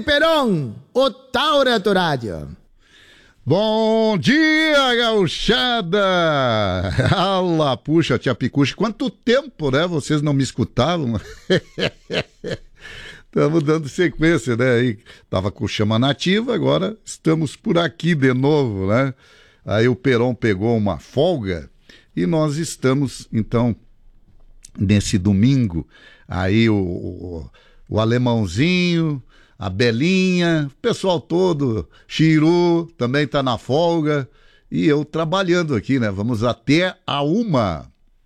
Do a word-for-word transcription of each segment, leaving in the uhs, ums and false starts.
Peron, o Taura do Rádio. Bom dia, gauchada! Ala, puxa, tia Picucha, quanto tempo, né? Vocês não me escutavam? Estamos dando sequência, né? Aí, tava com Chama Nativa, agora estamos por aqui de novo, né? Aí o Peron pegou uma folga e nós estamos, então, nesse domingo, aí o, o, o alemãozinho, a Belinha, o pessoal todo, Chiru também tá na folga e eu trabalhando aqui, né? Vamos até a uma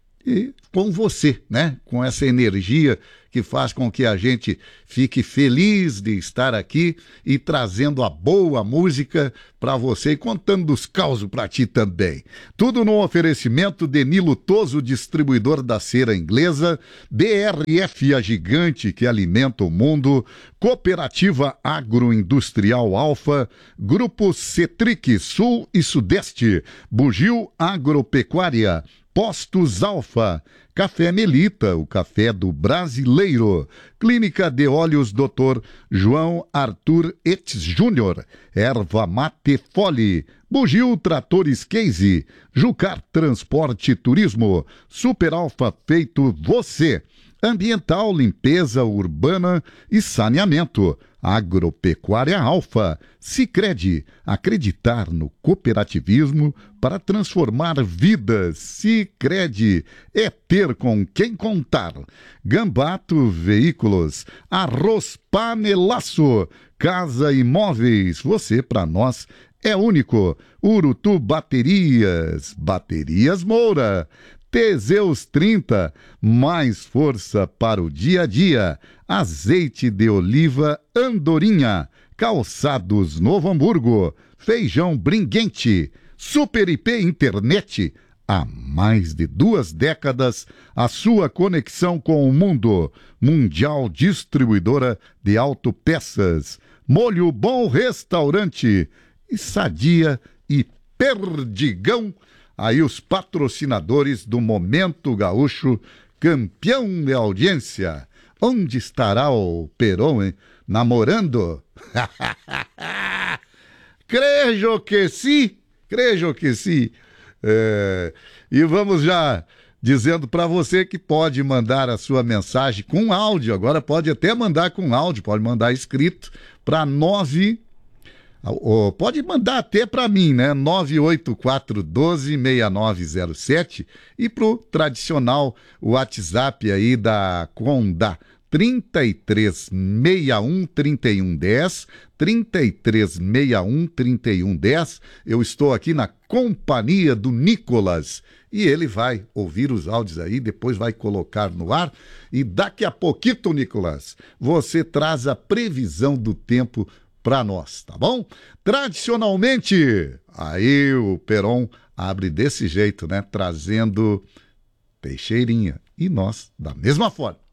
e com você, né? Com essa energia que faz com que a gente fique feliz de estar aqui e trazendo a boa música para você e contando os causos para ti também. Tudo no oferecimento de Nilo Toso, distribuidor da cera inglesa, B R F, a gigante que alimenta o mundo, Cooperativa Agroindustrial Alfa, Grupo Cetric Sul e Sudeste, Bugio Agropecuária, Postos Alfa, Café Melita, o café do brasileiro, Clínica de Óleos doutor João Arthur Etz Júnior, Erva Mate Fole, Bugio Tratores Case, Jucar Transporte e Turismo, Super Alfa Feito Você, Ambiental, Limpeza Urbana e Saneamento, Agropecuária Alfa, Sicredi, acreditar no cooperativismo para transformar vidas. Sicredi é ter com quem contar. Gambato Veículos, Arroz Panelaço, Casa e Móveis, você para nós é único. Urutu Baterias, Baterias Moura, Teseus trinta, mais força para o dia a dia. Azeite de oliva Andorinha, Calçados Novo Hamburgo, Feijão Bringuente, Super I P Internet. Há mais de duas décadas, a sua conexão com o mundo. Mundial Distribuidora de Autopeças, Molho Bom Restaurante e Sadia e Perdigão. Aí os patrocinadores do Momento Gaúcho, campeão de audiência. Onde estará o Peron, hein? Namorando? Crejo que sim, crejo que sim. É, e vamos já dizendo para você que pode mandar a sua mensagem com áudio. Agora pode até mandar com áudio, pode mandar escrito para nove... Oh, pode mandar até para mim, né? nove oito quatro um dois, seis nove zero sete e pro tradicional WhatsApp aí da Conda, trinta e três sessenta e um, trinta e um dez, trinta e três sessenta e um, trinta e um dez. Eu estou aqui na companhia do Nicolas e ele vai ouvir os áudios aí, depois vai colocar no ar e daqui a pouquinho, Nicolas, você traz a previsão do tempo para nós, tá bom? Tradicionalmente, aí o Peron abre desse jeito, né? Trazendo Teixeirinha. E nós, da mesma forma.